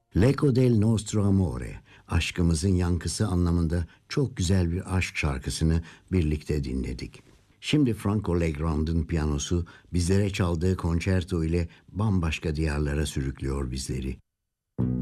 L'Eco del Nostro Amore, aşkımızın yankısı anlamında çok güzel bir aşk şarkısını birlikte dinledik. Şimdi Franco Legrand'ın piyanosu bizlere çaldığı konçerto ile bambaşka diyarlara sürüklüyor bizleri.